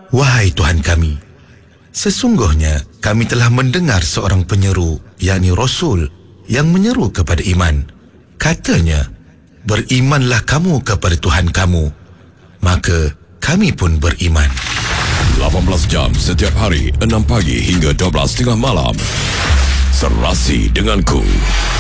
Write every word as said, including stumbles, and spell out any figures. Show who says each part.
Speaker 1: Wahai Tuhan kami, sesungguhnya kami telah mendengar seorang penyeru, yakni Rasul, yang menyeru kepada iman. Katanya, berimanlah kamu kepada Tuhan kamu. Maka kami pun beriman.
Speaker 2: lapan belas jam setiap hari, enam pagi hingga dua belas tengah malam. Serasi denganku.